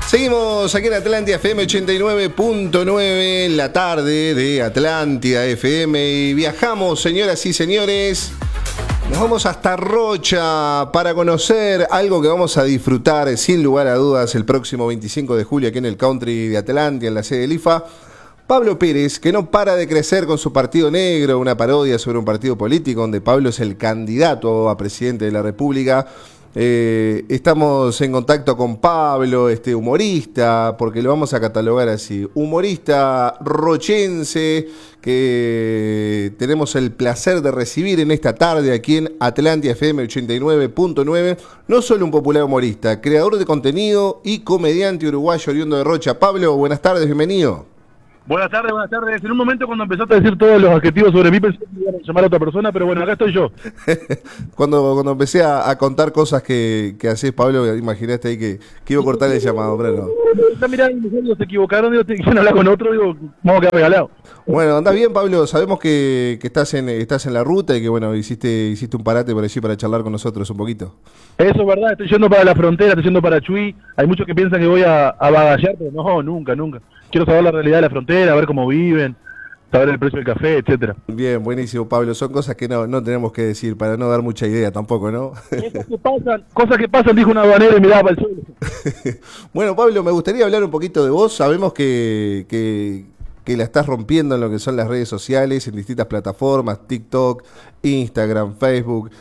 Seguimos aquí en Atlántida FM 89.9, en la tarde de Atlántida FM, y viajamos, señoras y señores, nos vamos hasta Rocha para conocer algo que vamos a disfrutar sin lugar a dudas el próximo 25 de julio aquí en el country de Atlántida, en la sede del IFA. Pablo Pérez, que no para de crecer con su Partido Negro, una parodia sobre un partido político donde Pablo es el candidato a presidente de la República. Estamos en contacto con Pablo, humorista, porque lo vamos a catalogar así, humorista rochense, que tenemos el placer de recibir en esta tarde aquí en Atlántida FM 89.9, no solo un popular humorista, creador de contenido y comediante uruguayo oriundo de Rocha. Pablo, buenas tardes, bienvenido. Buenas tardes, buenas tardes. En un momento cuando empezaste a decir todos los adjetivos sobre mí pensé que iban a llamar a otra persona, pero bueno, acá estoy yo. Cuando empecé a contar cosas que haces, Pablo, imaginaste ahí que iba a cortar el llamado, pero no. Está mirando, se equivocaron, digo, quisieron hablar con otro, digo, vamos a quedar regalados. Bueno, andás bien, Pablo, sabemos que estás en la ruta y que bueno, hiciste un parate por allí para charlar con nosotros un poquito. Eso es verdad, estoy yendo para la frontera, estoy yendo para Chuy. Hay muchos que piensan que voy a bagallar, pero no, nunca. Quiero saber la realidad de la frontera, ver cómo viven, saber el precio del café, etcétera. Bien, buenísimo, Pablo. Son cosas que no tenemos que decir para no dar mucha idea tampoco, ¿no? Cosas que pasan, dijo un aduanero y miraba para el suelo. Bueno, Pablo, me gustaría hablar un poquito de vos. Sabemos que la estás rompiendo en lo que son las redes sociales, en distintas plataformas, TikTok, Instagram, Facebook,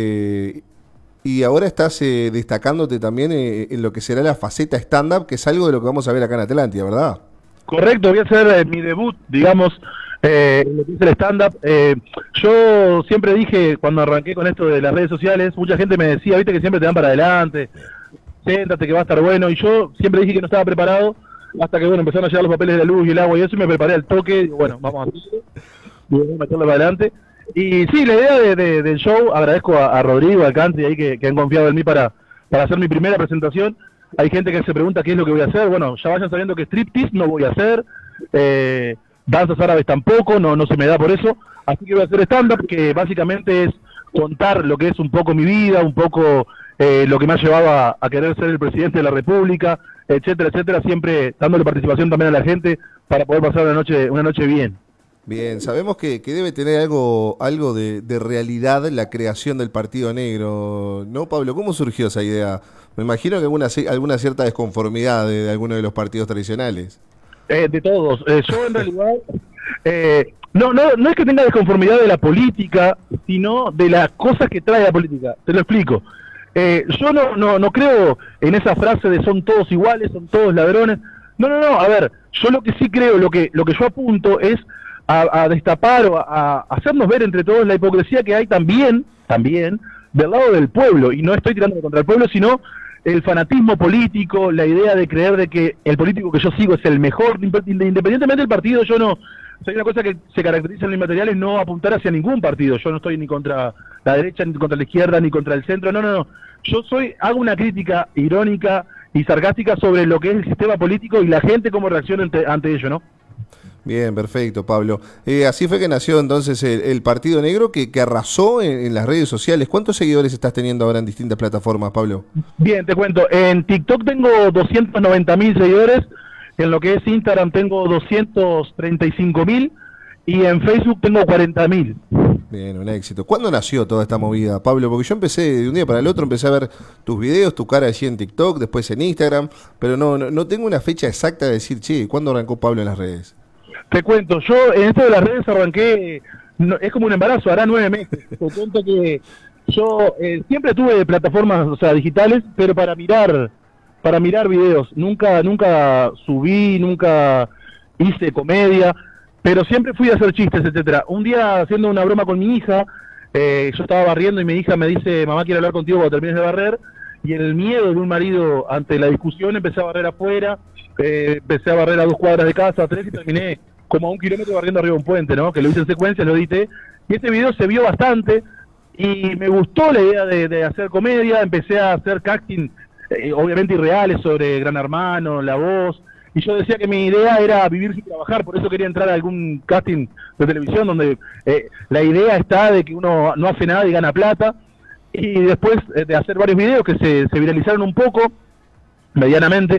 y ahora estás destacándote también en lo que será la faceta stand-up, que es algo de lo que vamos a ver acá en Atlántida, ¿verdad? Correcto, voy a hacer mi debut, digamos, en lo que es el stand-up. Yo siempre dije, cuando arranqué con esto de las redes sociales, mucha gente me decía, viste que siempre te dan para adelante, siéntate que va a estar bueno, y yo siempre dije que no estaba preparado, hasta que bueno, empezaron a llegar los papeles de la luz y el agua y eso, y me preparé al toque, y bueno, vamos a hacerlo, y vamos a meterlo para adelante. Y sí, la idea del show, agradezco a Rodrigo, al country ahí que han confiado en mí para hacer mi primera presentación. Hay gente que se pregunta qué es lo que voy a hacer. Bueno, ya vayan sabiendo que striptease no voy a hacer, danzas árabes tampoco, no se me da por eso. Así que voy a hacer stand-up, que básicamente es contar lo que es un poco mi vida, un poco lo que me ha llevado a querer ser el presidente de la República, etcétera, etcétera, siempre dándole participación también a la gente para poder pasar una noche bien. Bien, sabemos que debe tener algo de realidad la creación del Partido Negro, ¿no, Pablo? ¿Cómo surgió esa idea? Me imagino que alguna cierta desconformidad de alguno de los partidos tradicionales. De todos. Yo en realidad, no es que tenga desconformidad de la política, sino de las cosas que trae la política. Te lo explico. Yo no creo en esa frase de son todos iguales, son todos ladrones. No. A ver, yo lo que sí creo, lo que yo apunto es a destapar o a hacernos ver entre todos la hipocresía que hay también del lado del pueblo, y no estoy tirando contra el pueblo, sino el fanatismo político, la idea de creer de que el político que yo sigo es el mejor, independientemente del partido. Yo no, hay una cosa que se caracteriza en los inmateriales, no apuntar hacia ningún partido. Yo no estoy ni contra la derecha, ni contra la izquierda, ni contra el centro, no. Yo hago una crítica irónica y sarcástica sobre lo que es el sistema político y la gente cómo reacciona ante ello, ¿no? Bien, perfecto, Pablo. Así fue que nació entonces el Partido Negro que arrasó en las redes sociales. ¿Cuántos seguidores estás teniendo ahora en distintas plataformas, Pablo? Bien, te cuento. En TikTok tengo 290.000 seguidores. En lo que es Instagram tengo 235.000. Y en Facebook tengo 40.000. Bien, un éxito. ¿Cuándo nació toda esta movida, Pablo? Porque yo empecé de un día para el otro, empecé a ver tus videos, tu cara allí en TikTok, después en Instagram, pero no tengo una fecha exacta de decir, ¿cuándo arrancó Pablo en las redes? Te cuento, yo en esto de las redes arranqué, es como un embarazo, hará 9 meses. Te cuento que yo siempre tuve plataformas, digitales, pero para mirar videos. Nunca subí, nunca hice comedia, pero siempre fui a hacer chistes, etcétera. Un día haciendo una broma con mi hija, yo estaba barriendo y mi hija me dice, mamá, quiero hablar contigo cuando termines de barrer, y en el miedo de un marido ante la discusión empecé a barrer afuera, empecé a barrer a 2 cuadras de casa, 3, y terminé como a 1 kilómetro barriendo arriba de un puente, ¿no? Que lo hice en secuencia, lo edité, y ese video se vio bastante, y me gustó la idea de hacer comedia. Empecé a hacer casting, obviamente irreales, sobre Gran Hermano, La Voz, y yo decía que mi idea era vivir sin trabajar, por eso quería entrar a algún casting de televisión donde la idea está de que uno no hace nada y gana plata, y después de hacer varios videos que se viralizaron un poco, medianamente,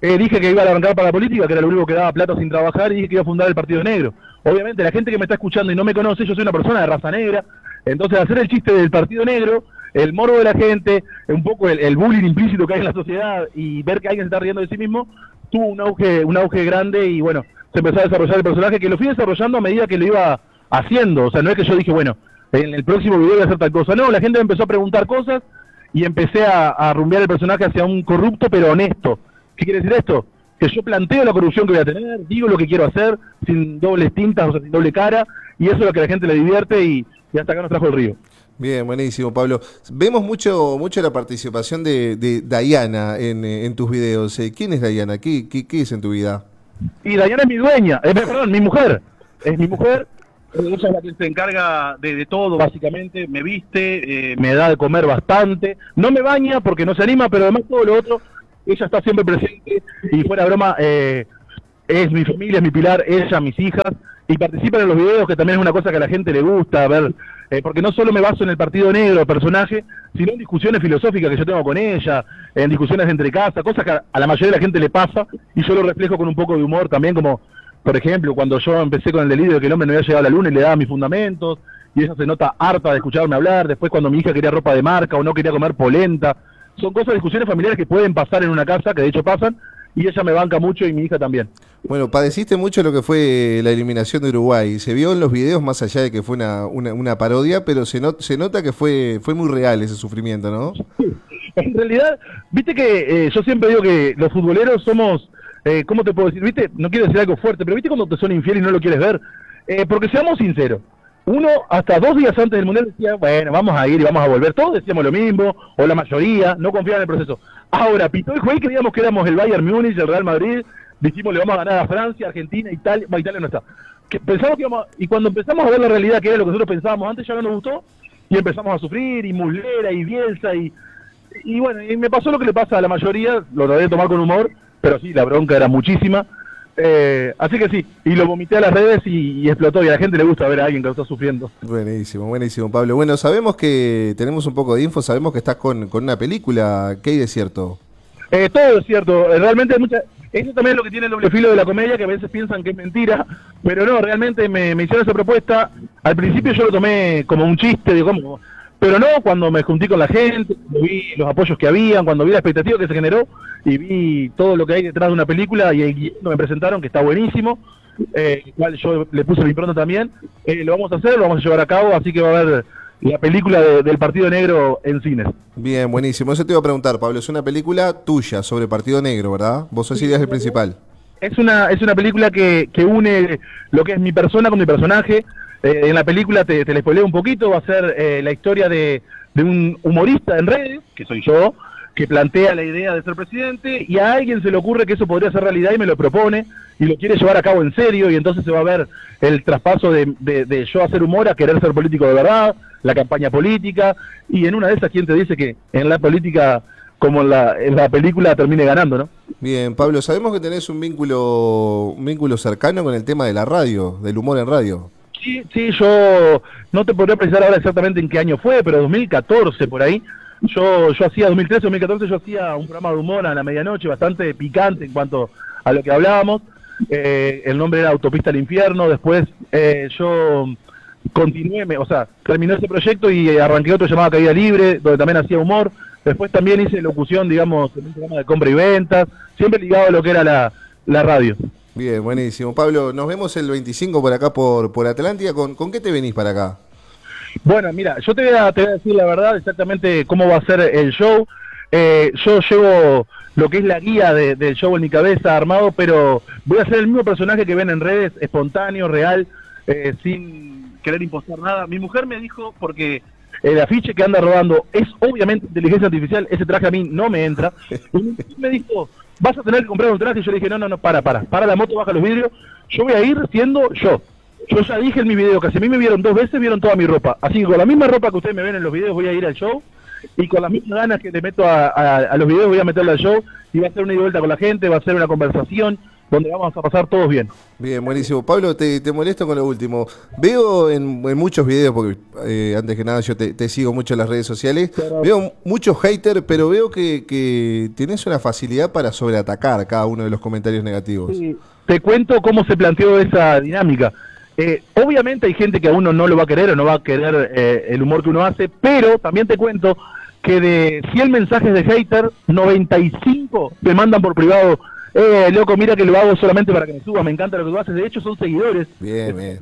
dije que iba a arrancar para la política, que era lo único que daba plata sin trabajar, y dije que iba a fundar el Partido Negro. Obviamente, la gente que me está escuchando y no me conoce, yo soy una persona de raza negra, entonces hacer el chiste del Partido Negro, el morbo de la gente, un poco el bullying implícito que hay en la sociedad, y ver que alguien se está riendo de sí mismo, tuvo un auge grande, y bueno, se empezó a desarrollar el personaje, que lo fui desarrollando a medida que lo iba haciendo. O sea, no es que yo dije, bueno, en el próximo video voy a hacer tal cosa. No, la gente me empezó a preguntar cosas y empecé a rumbear el personaje hacia un corrupto pero honesto. ¿Qué quiere decir esto? Que yo planteo la corrupción que voy a tener, digo lo que quiero hacer, sin dobles tintas, o sea, sin doble cara, y eso es lo que a la gente le divierte, y hasta acá nos trajo el río. Bien, buenísimo, Pablo. Vemos mucho la participación de Dayana en tus videos. ¿Quién es Dayana? ¿Qué es en tu vida? Y Dayana es mi dueña, perdón, mi mujer. Es mi mujer, ella es la que se encarga de todo, básicamente. Me viste, me da de comer bastante. No me baña porque no se anima, pero además todo lo otro, ella está siempre presente. Y fuera broma, es mi familia, es mi pilar, ella, mis hijas. Y participan en los videos, que también es una cosa que a la gente le gusta ver. Porque no solo me baso en el Partido Negro, el personaje, sino en discusiones filosóficas que yo tengo con ella, en discusiones entre casa, cosas que a la mayoría de la gente le pasa, y yo lo reflejo con un poco de humor también, como, por ejemplo, cuando yo empecé con el delirio de que el hombre no había llegado a la luna y le daba mis fundamentos, y ella se nota harta de escucharme hablar. Después, cuando mi hija quería ropa de marca o no quería comer polenta, son cosas, discusiones familiares que pueden pasar en una casa, que de hecho pasan, y ella me banca mucho y mi hija también. Bueno, padeciste mucho lo que fue la eliminación de Uruguay. Se vio en los videos, más allá de que fue una parodia, pero se nota que fue muy real ese sufrimiento, ¿no? En realidad, viste que yo siempre digo que los futboleros somos, ¿cómo te puedo decir? Viste, no quiero decir algo fuerte, pero viste cuando te son infiel y no lo quieres ver. Porque seamos sinceros, uno hasta 2 días antes del Mundial decía, bueno, vamos a ir y vamos a volver. Todos decíamos lo mismo, o la mayoría, no confiaban en el proceso. Ahora, pitó el juez y creíamos que éramos el Bayern Múnich, el Real Madrid, dijimos le vamos a ganar a Francia, Argentina, Italia, Italia no está. Pensamos que íbamos, y cuando empezamos a ver la realidad, que era lo que nosotros pensábamos antes, ya no nos gustó, y empezamos a sufrir, y Muslera, y Bielsa, y bueno, y me pasó lo que le pasa a la mayoría, lo traté de tomar con humor, pero sí, la bronca era muchísima. Así que sí, y lo vomité a las redes y explotó, y a la gente le gusta ver a alguien que lo está sufriendo. Buenísimo, buenísimo, Pablo. Bueno, sabemos que tenemos un poco de info, sabemos que estás con una película. ¿Qué hay de cierto? Todo es cierto, realmente hay mucha... Eso también es lo que tiene el doble filo de la comedia, que a veces piensan que es mentira, pero no, realmente me hicieron esa propuesta. Al principio yo lo tomé como un chiste, digo, pero no, cuando me junté con la gente, vi los apoyos que habían, cuando vi la expectativa que se generó, y vi todo lo que hay detrás de una película, y el guion me presentaron, que está buenísimo, cual yo le puse mi impronta también. Lo vamos a hacer, lo vamos a llevar a cabo, así que va a haber la película del Partido Negro en cines. Bien, buenísimo. Eso te iba a preguntar, Pablo. Es una película tuya sobre Partido Negro, ¿verdad? Vos sos el principal. Es una película que une lo que es mi persona con mi personaje. En la película, te la spoileo un poquito, va a ser la historia de un humorista en redes, que soy yo, que plantea la idea de ser presidente, y a alguien se le ocurre que eso podría ser realidad y me lo propone, y lo quiere llevar a cabo en serio, y entonces se va a ver el traspaso de yo hacer humor a querer ser político de verdad, la campaña política, y en una de esas, ¿quién te dice que en la política, como en la película, termine ganando, no? Bien, Pablo, sabemos que tenés un vínculo cercano con el tema de la radio, del humor en radio. Sí, yo no te podría precisar ahora exactamente en qué año fue, pero 2014 por ahí. Yo hacía 2013, 2014, yo hacía un programa de humor a la medianoche bastante picante en cuanto a lo que hablábamos. El nombre era Autopista al Infierno. Después yo continué, terminé ese proyecto y arranqué otro llamado Caída Libre, donde también hacía humor. Después también hice locución, digamos, en un programa de compra y ventas, siempre ligado a lo que era la radio. Bien, buenísimo. Pablo, nos vemos el 25 por acá por Atlántida. ¿Con qué te venís para acá? Bueno, mira, yo te voy a decir la verdad exactamente cómo va a ser el show. Yo llevo lo que es la guía del show en mi cabeza armado, pero voy a ser el mismo personaje que ven en redes, espontáneo, real, sin querer impostar nada. Mi mujer me dijo, porque el afiche que anda rodando es obviamente inteligencia artificial, ese traje a mí no me entra, y me dijo, vas a tener que comprar un traje, y yo le dije, no, para la moto, baja los vidrios, yo voy a ir siendo yo. Yo ya dije en mi video que si a mí me vieron 2 veces, vieron toda mi ropa. Así que con la misma ropa que ustedes me ven en los videos voy a ir al show, y con las mismas ganas que le meto a los videos voy a meterle al show, y va a ser una ida y vuelta con la gente, va a ser una conversación, donde vamos a pasar todos bien. Bien, buenísimo. Pablo, te molesto con lo último. Veo en muchos videos, porque antes que nada yo te sigo mucho en las redes sociales, veo muchos haters, pero veo que tenés una facilidad para sobreatacar cada uno de los comentarios negativos. Sí, te cuento cómo se planteó esa dinámica. Obviamente hay gente que a uno no lo va a querer o no va a querer el humor que uno hace, pero también te cuento que de 100 mensajes de hater, 95 me mandan por privado. Loco, mira que lo hago solamente para que me subas, me encanta lo que tú haces. De hecho, son seguidores. Bien, bien.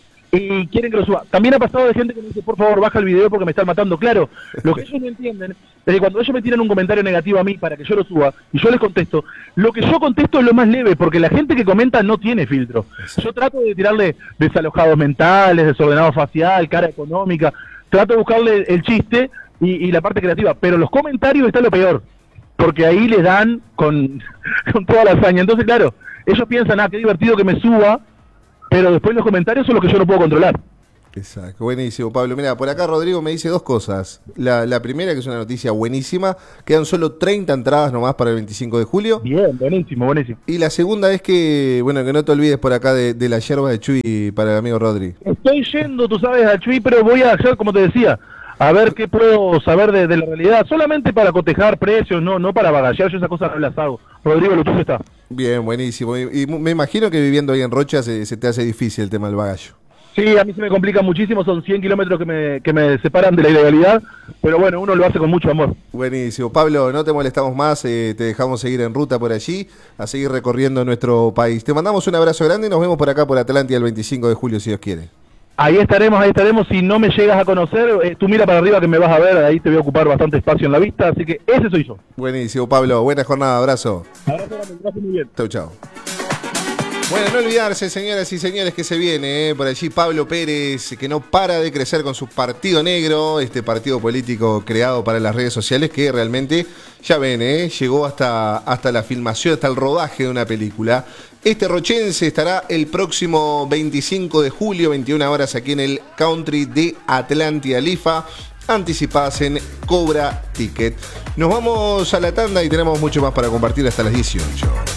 Y quieren que lo suba. También ha pasado de gente que me dice, por favor, baja el video porque me están matando. Claro, lo que ellos no entienden es que cuando ellos me tiran un comentario negativo a mí para que yo lo suba, y yo les contesto, lo que yo contesto es lo más leve, porque la gente que comenta no tiene filtro. Yo trato de tirarle desalojados mentales, desordenado facial, cara económica, trato de buscarle el chiste y la parte creativa, pero los comentarios está lo peor. Porque ahí les dan con toda la hazaña. Entonces, claro, ellos piensan, qué divertido que me suba, pero después los comentarios son los que yo no puedo controlar. Exacto, buenísimo, Pablo. Mira, por acá Rodrigo me dice dos cosas. La primera, que es una noticia buenísima, quedan solo 30 entradas nomás para el 25 de julio. Bien, buenísimo, buenísimo. Y la segunda es que no te olvides por acá de la yerba de Chuy para el amigo Rodri. Estoy yendo, tú sabes, a Chuy, pero voy a hacer, como te decía, a ver qué puedo saber de la realidad, solamente para cotejar precios, no para bagallar, yo esas cosas no las hago. Rodrigo, lo tuyo está. Bien, buenísimo. Y me imagino que viviendo ahí en Rocha se te hace difícil el tema del bagallo. Sí, a mí se me complica muchísimo, son 100 kilómetros que me separan de la ilegalidad, pero bueno, uno lo hace con mucho amor. Buenísimo. Pablo, no te molestamos más, te dejamos seguir en ruta por allí, a seguir recorriendo nuestro país. Te mandamos un abrazo grande y nos vemos por acá por Atlántida el 25 de julio, si Dios quiere. Ahí estaremos. Si no me llegas a conocer, tú mira para arriba que me vas a ver, ahí te voy a ocupar bastante espacio en la vista, así que ese soy yo. Buenísimo, Pablo. Buena jornada, abrazo. Abrazo, gracias, muy bien. Chau. Bueno, no olvidarse, señoras y señores, que se viene por allí Pablo Pérez, que no para de crecer con su Partido Negro, este partido político creado para las redes sociales, que realmente, ya ven, llegó hasta la filmación, hasta el rodaje de una película. Este rochense estará el próximo 25 de julio, 21 horas, aquí en el Country de Atlántida Lifa. Anticipadas en Cobra Ticket. Nos vamos a la tanda y tenemos mucho más para compartir hasta las 18.